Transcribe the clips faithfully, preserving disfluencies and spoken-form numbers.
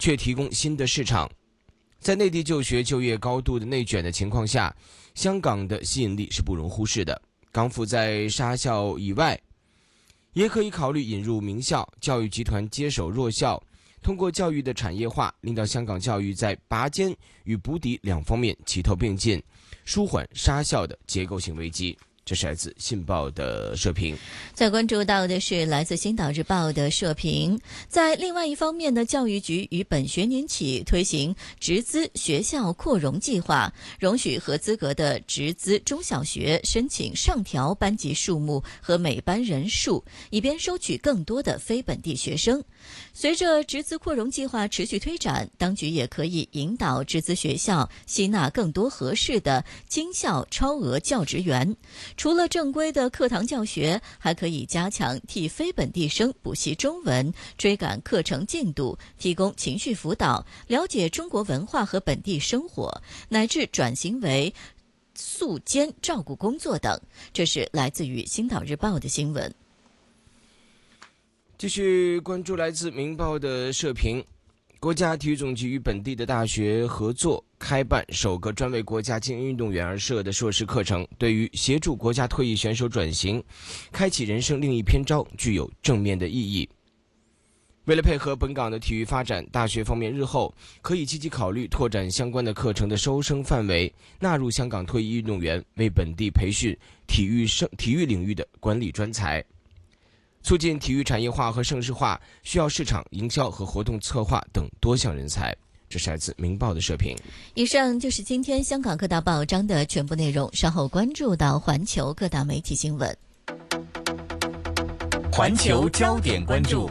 却提供新的市场。在内地就学就业高度的内卷的情况下，香港的吸引力是不容忽视的。港府在杀校以外，也可以考虑引入名校，教育集团接手弱校，通过教育的产业化，令到香港教育在拔尖与补底两方面齐头并进，舒缓杀校的结构性危机。这是来自《信报》的社评。 再关注到的是来自《星岛日报》的社评，在另外一方面呢，教育局于本学年起推行直资学校扩容计划，容许合资格的直资中小学申请上调班级数目和每班人数，以便收取更多的非本地学生。随着直资扩容计划持续推展，当局也可以引导直资学校吸纳更多合适的精校超额教职员。除了正规的课堂教学，还可以加强替非本地生补习中文，追赶课程进度，提供情绪辅导，了解中国文化和本地生活，乃至转型为宿监照顾工作等。这是来自于《星岛日报》的新闻。 继续关注来自《明报》的社评。国家体育总局与本地的大学合作开办首个专为国家精英运动员而设的硕士课程，对于协助国家退役选手转型，开启人生另一篇章具有正面的意义。为了配合本港的体育发展，大学方面日后可以积极考虑拓展相关的课程的收生范围，纳入香港退役运动员，为本地培训体育生体育领域的管理专才。促进体育产业化和盛事化，需要市场营销和活动策划等多项人才。这是来自《明报》的社评。 以上就是今天香港各大报章的全部内容，稍后关注到环球各大媒体新闻。 环球焦点关注。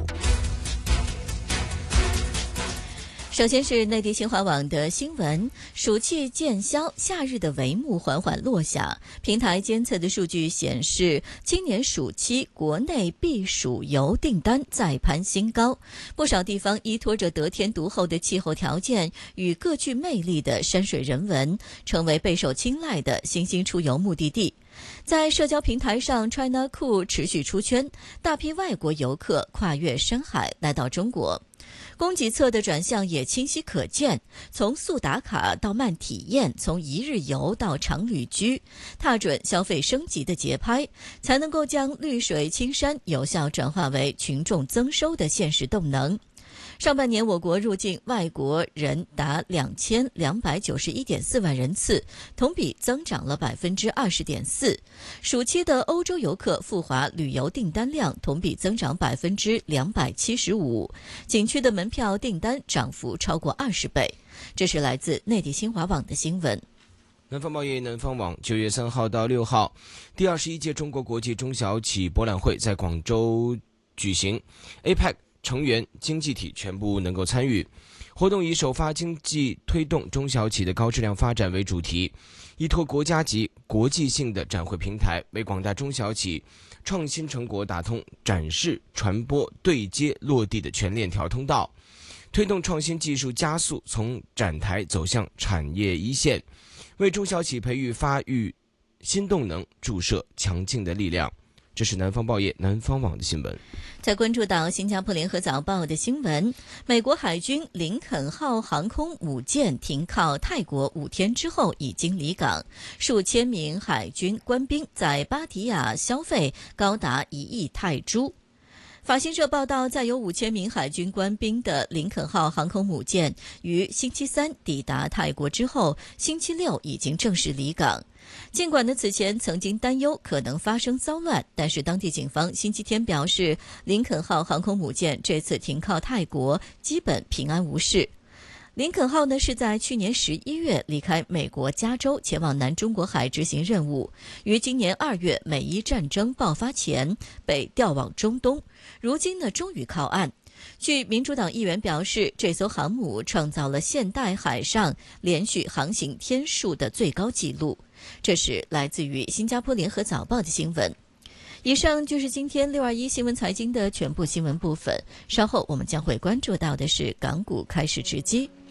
首先是内地新华网的新闻，暑气渐消，夏日的帷幕缓缓落下。平台监测的数据显示，今年暑期国内避暑游订单再攀新高，不少地方依托着得天独厚的气候条件与各具魅力的山水人文，成为备受青睐的新兴出游目的地。在社交平台上 ，China Cool 持续出圈，大批外国游客跨越深海来到中国。供给侧的转向也清晰可见，从速打卡到慢体验，从一日游到长旅居，踏准消费升级的节拍，才能够将绿水青山有效转化为群众增收的现实动能。上半年我国入境外国人达两千两百九十一点四万人次，同比增长了百分之二十点四。暑期的欧洲游客赴华旅游订单量同比增长百分之两百七十五，景区的门票订单涨幅超过二十倍。这是来自内地新华网的新闻。 南方报业南方网九月三号到六号，第二十一届中国国际中小企博览会在广州举行 ，A P E C。成员经济体全部能够参与。活动以首发经济推动中小企的高质量发展为主题，依托国家级国际性的展会平台，为广大中小企创新成果打通展示、传播、对接、落地的全链条通道，推动创新技术加速从展台走向产业一线，为中小企培育发育新动能注射强劲的力量。这是南方报业南方网的新闻。 再关注到新加坡联合早报的新闻，美国海军林肯号航空母舰停靠泰国五天之后已经离港，数千名海军官兵在芭提雅消费高达一亿泰铢。法新社报道，载有五千名海军官兵的林肯号航空母舰于星期三抵达泰国之后，星期六已经正式离港。尽管呢此前曾经担忧可能发生骚乱，但是当地警方星期天表示，林肯号航空母舰这次停靠泰国基本平安无事。林肯号呢是在去年十一月离开美国加州，前往南中国海执行任务，于今年二月美伊战争爆发前被调往中东，如今呢终于靠岸。据民主党议员表示，这艘航母创造了现代海上连续航行天数的最高纪录。这是来自于新加坡联合早报的新闻。以上就是今天六二一新闻财经的全部新闻部分，稍后我们将会关注到的是港股开市直击。